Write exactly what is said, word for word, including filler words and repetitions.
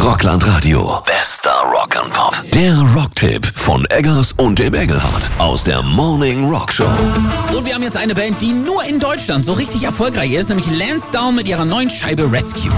Rockland Radio. Bester Rock and Pop. Der Rocktipp von Eggers und dem Engelhardt aus der Morning Rock Show. Und wir haben jetzt eine Band, die nur in Deutschland so richtig erfolgreich ist, nämlich Lansdowne mit ihrer neuen Scheibe Rescue.